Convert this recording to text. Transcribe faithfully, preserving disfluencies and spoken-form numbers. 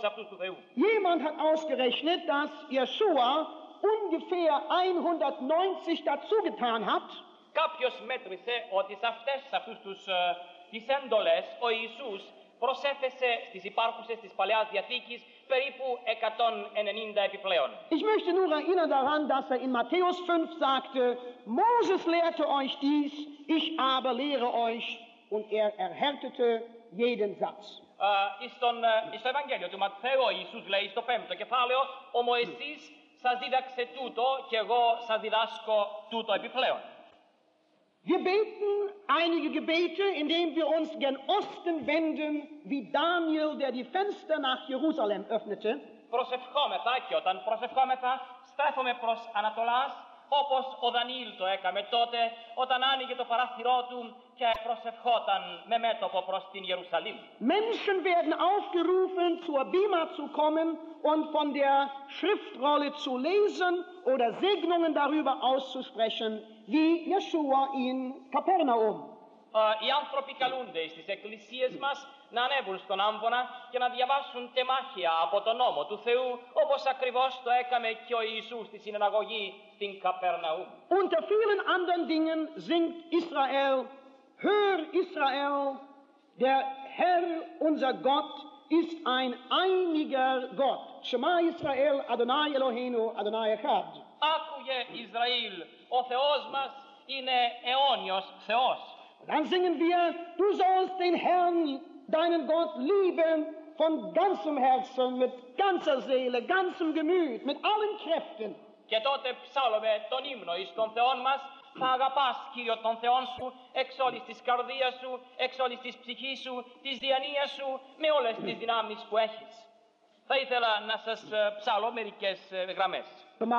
αυτούς του Θεού. Jemand hat ausgerechnet, dass Jeschua ungefähr hundertneunzig dazu getan hat, Κάποιος μέτρησε ότι σε αυτές, σε αυτούς τους, ε, τις έντολες, ο Ιησούς προσέθεσε στις υπάρχουσες της Παλαιάς Διαθήκης περίπου εκατόν ενενήντα επιπλέον. Ich möchte nur erinnern daran, dass er in Matthäus fünf sagte, Moses lehrte euch dies, ich aber lehre euch, und er erhärtete jeden Satz. Uh, στον, uh, στο Ευαγγέλιο του Ματθαίου ο Ιησούς λέει στο πέμπτο κεφάλαιο, ο Μωυσής σας δίδαξε τούτο και εγώ σας διδάσκω τούτο επιπλέον. Wir beten einige Gebete, indem wir uns gen Osten wenden, wie Daniel, der die Fenster nach Jerusalem öffnete. Προσευχόμεθα, και όταν προσευχόμεθα στρέφουμε προς Ανατολάς, όπως ο Δανιήλ το έκαμε τότε, όταν άνοιγε το παράθυρό του και προσευχόταν με μέτωπο προς την Ιερουσαλήμ. Menschen werden aufgerufen, zur Bima zu kommen und von der Schriftrolle zu lesen oder Segnungen darüber auszusprechen, wie Jeschua in Kapernaum. Οι άνθρωποι καλούνται στις εκκλησίες μας να ανέβουν στον άμβονα και να διαβάσουν τεμάχια από τον νόμο του Θεού, όπως ακριβώς το έκαμε και ο Ιησούς στη συναγωγή στην Καπερναούμ. Unter vielen anderen Dingen singt Israel, hör Israel, der Herr, unser Gott, ist ein einiger Gott. Shema Israel, Adonai Eloheinu, Adonai Echad. Άκουγε Ισραήλ, ο Θεός μας είναι αιώνιος Θεός. Dann singen wir, du sollst den Herrn, deinen Gott, lieben von ganzem Herzen, mit ganzer Seele, ganzem Gemüt, mit allen Kräften. Και τότε ψάλλουμε τον ύμνο εις τον Θεόν μας, θα αγαπάς Κύριο τον Θεόν σου, εξ όλης της καρδίας σου, εξ όλης της ψυχής σου, της διανοίας σου, με όλες τις δυνάμεις που έχεις. Θα ήθελα να σας ψάλλω μερικές γραμμές.